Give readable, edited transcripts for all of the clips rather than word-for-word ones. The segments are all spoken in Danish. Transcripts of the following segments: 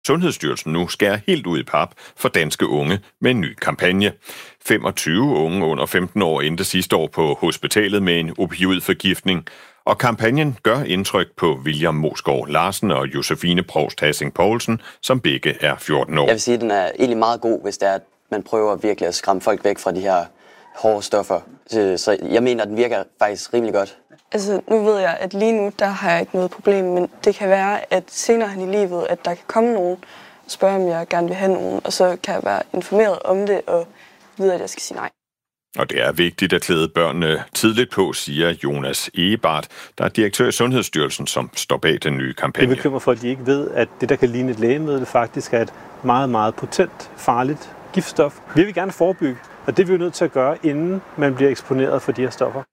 Sundhedsstyrelsen nu skærer helt ud i pap for danske unge med en ny kampagne. 25 unge under 15 år endte sidste år på hospitalet med en opioidforgiftning, og kampagnen gør indtryk på William Mosgaard Larsen og Josefine Provst Hassing Poulsen, som begge er 14 år. Jeg vil sige, at den er egentlig meget god, hvis det er, at man prøver virkelig at skræmme folk væk fra de her hårde stoffer. Så jeg mener, at den virker faktisk rimelig godt. Altså, nu ved jeg, at lige nu, der har jeg ikke noget problem, men det kan være, at senere hen i livet, at der kan komme nogen og spørge, om jeg gerne vil have nogen, og så kan jeg være informeret om det og vide, at jeg skal sige nej. Og det er vigtigt at klæde børnene tidligt på, siger Jonas Egebart, der er direktør i Sundhedsstyrelsen, som står bag den nye kampagne. Det bekymrer folk, at de ikke ved, at det, der kan ligne et lægemiddel, faktisk er et meget, meget potent, farligt giftstof. Vi vil gerne forebygge, og det er vi jo nødt til at gøre, inden man bliver eksponeret for de her stoffer.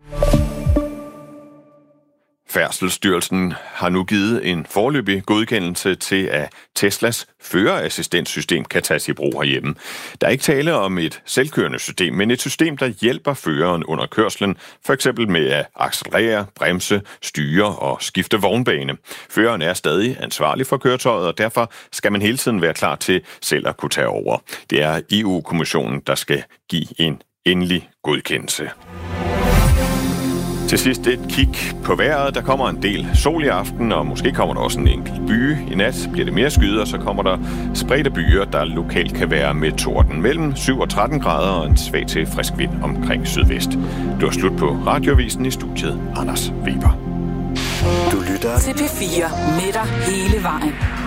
Færdselsstyrelsen har nu givet en foreløbig godkendelse til, at Teslas førerassistenssystem kan tages i brug herhjemme. Der er ikke tale om et selvkørende system, men et system, der hjælper føreren under kørslen, for eksempel med at accelerere, bremse, styre og skifte vognbane. Føreren er stadig ansvarlig for køretøjet, og derfor skal man hele tiden være klar til selv at kunne tage over. Det er EU-kommissionen, der skal give en endelig godkendelse. Til sidst et kig på vejret. Der kommer en del sol i aften, og måske kommer der også en enkelt byge. I nat bliver det mere skyet, og så kommer der spredte byer, der lokalt kan være med torden. Mellem 7 og 13 grader og en svag til frisk vind omkring sydvest. Det var slut på Radioavisen. I studiet Anders Weber. Du lytter til P4 med dig hele vejen.